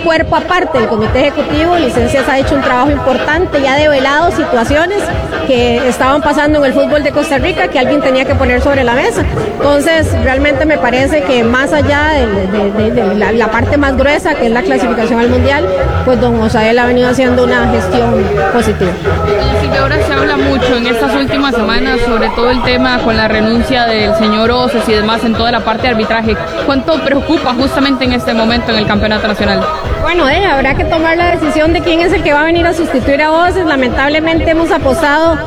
cuerpo aparte del comité ejecutivo, Licencias ha hecho un trabajo importante y ha develado situaciones que estaban pasando en el fútbol de Costa Rica que alguien tenía que poner sobre la mesa. Entonces, realmente me parece que más allá de la parte más gruesa, que es la clasificación al Mundial, pues don Osael ha venido haciendo una gestión positiva. Sí, que ahora se habla mucho en estas últimas semanas sobre todo el tema con la renuncia del señor Oces y demás en toda la parte de arbitraje. ¿Cuánto preocupa justamente en este momento en el campeonato nacional? Bueno, habrá que tomar la decisión de quién es el que va a venir a sustituir a Oces. Lamentablemente hemos apostado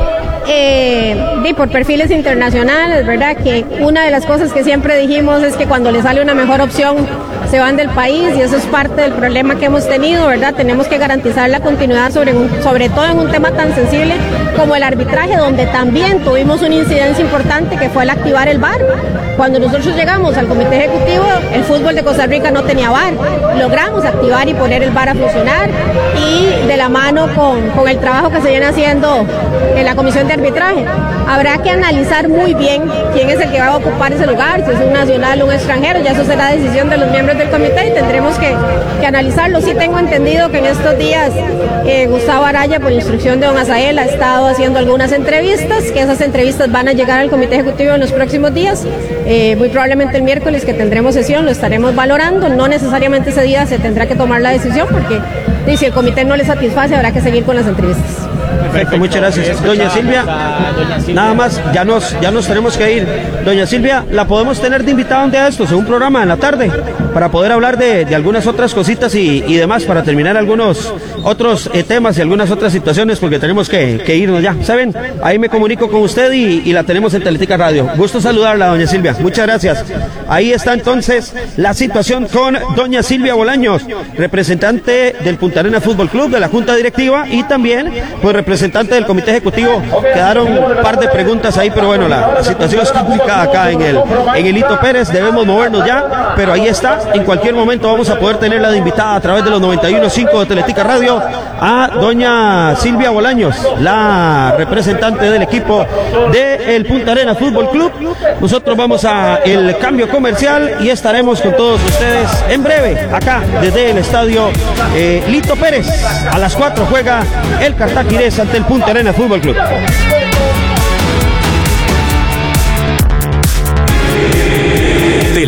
por perfiles internacionales, ¿verdad? Que una de las cosas que siempre dijimos es que cuando le sale una mejor opción se van del país, y eso es parte del problema que hemos tenido, ¿verdad? Tenemos que garantizar la continuidad sobre todo en un tema tan sensible como el arbitraje, donde también tuvimos una incidencia importante que fue el activar el VAR. Cuando nosotros llegamos al comité ejecutivo, el fútbol de Costa Rica no tenía VAR. Logramos activar y poner el VAR a funcionar, y de la mano con el trabajo que se viene haciendo en la comisión de arbitraje. Habrá que analizar muy bien quién es el que va a ocupar ese lugar, si es un nacional o un extranjero, ya eso será decisión de los miembros del comité y tendremos que analizarlo. Sí tengo entendido que en estos días Gustavo Araya, por instrucción de don Azael, ha estado haciendo algunas entrevistas, que esas entrevistas van a llegar al comité ejecutivo en los próximos días. Muy probablemente el miércoles que tendremos sesión lo estaremos valorando, no necesariamente ese día se tendrá que tomar la decisión, porque si el comité no le satisface habrá que seguir con las entrevistas. Perfecto, muchas gracias. Doña Silvia, nada más, ya nos tenemos que ir. Doña Silvia, ¿la podemos tener de invitada un día de estos, en un programa en la tarde, para poder hablar de algunas otras cositas y demás, para terminar algunos otros temas y algunas otras situaciones, porque tenemos que irnos ya? ¿Saben? Ahí me comunico con usted y la tenemos en Teletica Radio. Gusto saludarla, doña Silvia. Muchas gracias. Ahí está entonces la situación con doña Silvia Bolaños, representante del Punta Arenas Fútbol Club, de la Junta Directiva, y también pues representante del Comité Ejecutivo. Quedaron un par de preguntas ahí, pero bueno, la situación es complicada acá en el Hito Pérez. Debemos movernos ya, pero ahí está. En cualquier momento vamos a poder tenerla de invitada a través de los 91.5 de Teletica Radio a doña Silvia Bolaños, la representante del equipo del Punta Arenas Fútbol Club. Nosotros vamos a el cambio comercial y estaremos con todos ustedes en breve acá desde el estadio Lito Pérez. A las 4 juega el Cartaginés ante el Punta Arenas Fútbol Club.